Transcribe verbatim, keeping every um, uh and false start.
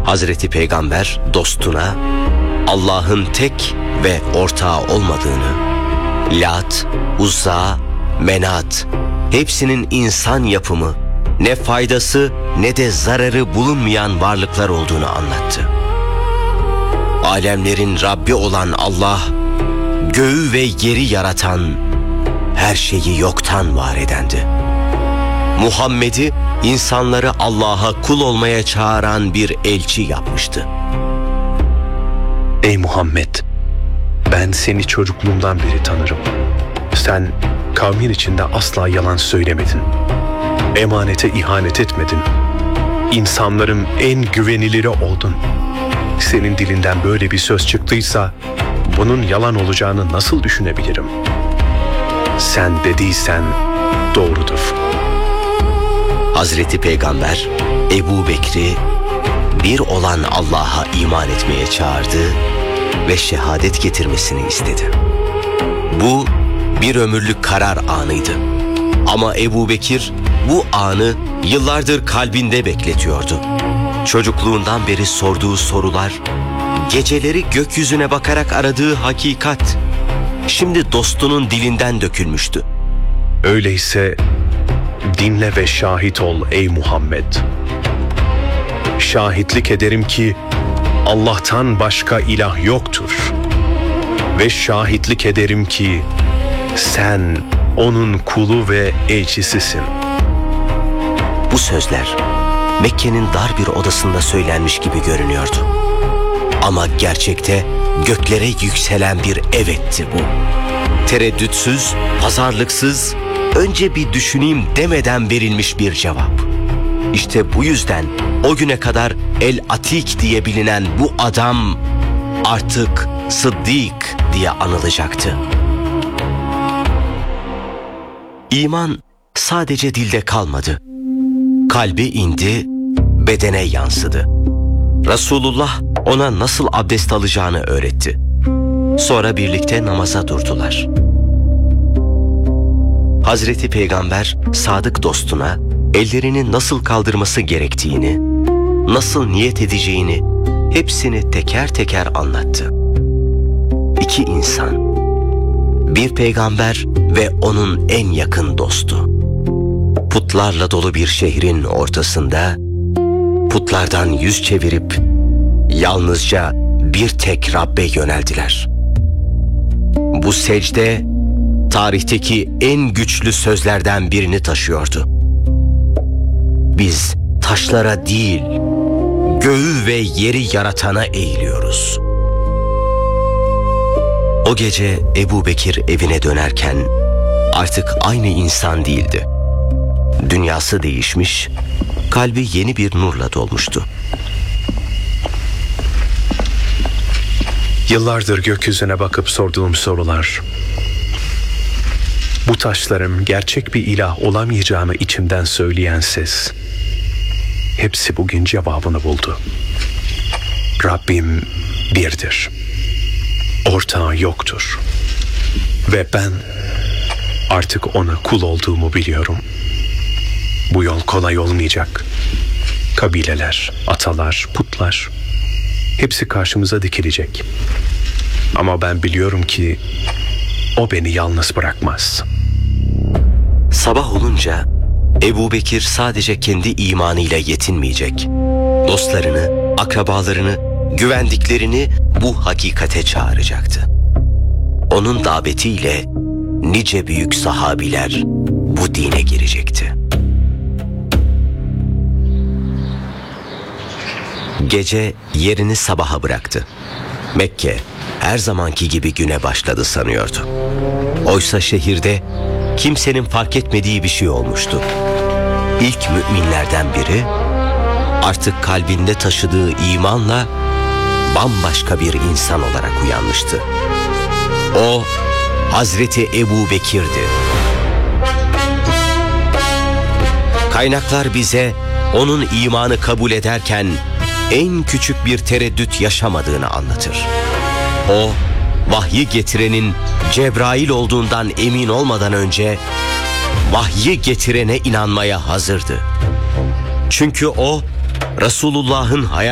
Hazreti Peygamber dostuna Allah'ın tek ve ortağı olmadığını, Lat, Uzza, Menat, hepsinin insan yapımı, ne faydası ne de zararı bulunmayan varlıklar olduğunu anlattı. Alemlerin Rabbi olan Allah, göğü ve yeri yaratan, her şeyi yoktan var edendi. Muhammed'i insanları Allah'a kul olmaya çağıran bir elçi yapmıştı. Ey Muhammed! Ben seni çocukluğumdan beri tanırım. Sen kavmin içinde asla yalan söylemedin. Emanete ihanet etmedin. İnsanların en güveniliri oldun. Senin dilinden böyle bir söz çıktıysa bunun yalan olacağını nasıl düşünebilirim? Sen dediysen doğrudur. Hazreti Peygamber Ebu Bekir'i bir olan Allah'a iman etmeye çağırdı ve şehadet getirmesini istedi. Bu bir ömürlük karar anıydı. Ama Ebu Bekir bu anı yıllardır kalbinde bekletiyordu. Çocukluğundan beri sorduğu sorular, geceleri gökyüzüne bakarak aradığı hakikat, şimdi dostunun dilinden dökülmüştü. Öyleyse dinle ve şahit ol ey Muhammed. Şahitlik ederim ki Allah'tan başka ilah yoktur. Ve şahitlik ederim ki sen onun kulu ve elçisisin. Bu sözler Mekke'nin dar bir odasında söylenmiş gibi görünüyordu. Ama gerçekte göklere yükselen bir evetti bu. Tereddütsüz, pazarlıksız, önce bir düşüneyim demeden verilmiş bir cevap. İşte bu yüzden o güne kadar El Atik diye bilinen bu adam artık Sıddık diye anılacaktı. İman sadece dilde kalmadı. Kalbe indi, bedene yansıdı. Resulullah ona nasıl abdest alacağını öğretti. Sonra birlikte namaza durdular. Hazreti Peygamber sadık dostuna ellerini nasıl kaldırması gerektiğini, nasıl niyet edeceğini hepsini teker teker anlattı. İki insan, bir peygamber ve onun en yakın dostu. Putlarla dolu bir şehrin ortasında, putlardan yüz çevirip yalnızca bir tek Rabbe yöneldiler. Bu secde tarihteki en güçlü sözlerden birini taşıyordu. Biz taşlara değil, göğü ve yeri yaratana eğiliyoruz. O gece Ebu Bekir evine dönerken artık aynı insan değildi. Dünyası değişmiş, kalbi yeni bir nurla dolmuştu. Yıllardır gökyüzüne bakıp sorduğum sorular, bu taşların gerçek bir ilah olamayacağını içimden söyleyen ses, hepsi bugün cevabını buldu. Rabbim birdir. Ortağı yoktur. Ve ben artık ona kul olduğumu biliyorum. Bu yol kolay olmayacak. Kabileler, atalar, putlar, hepsi karşımıza dikilecek. Ama ben biliyorum ki o beni yalnız bırakmaz. Sabah olunca Ebu Bekir sadece kendi imanıyla yetinmeyecek. Dostlarını, akrabalarını, güvendiklerini bu hakikate çağıracaktı. Onun davetiyle nice büyük sahabiler bu dine girecekti. Gece yerini sabaha bıraktı. Mekke her zamanki gibi güne başladı sanıyordu. Oysa şehirde kimsenin fark etmediği bir şey olmuştu. İlk müminlerden biri artık kalbinde taşıdığı imanla bambaşka bir insan olarak uyanmıştı. O Hazreti Ebu Bekir'di. Kaynaklar bize onun imanı kabul ederken en küçük bir tereddüt yaşamadığını anlatır. O, vahyi getirenin Cebrail olduğundan emin olmadan önce vahyi getirene inanmaya hazırdı. Çünkü o Resulullah'ın hayatı